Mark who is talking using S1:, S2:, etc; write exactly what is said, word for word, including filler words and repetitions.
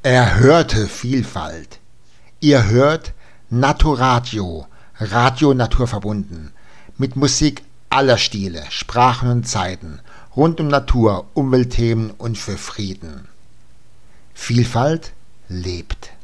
S1: Er hörte Vielfalt. Ihr hört Naturadio, Radio naturverbunden, mit Musik aller Stile, Sprachen und Zeiten, rund um Natur, Umweltthemen und für Frieden. Vielfalt lebt.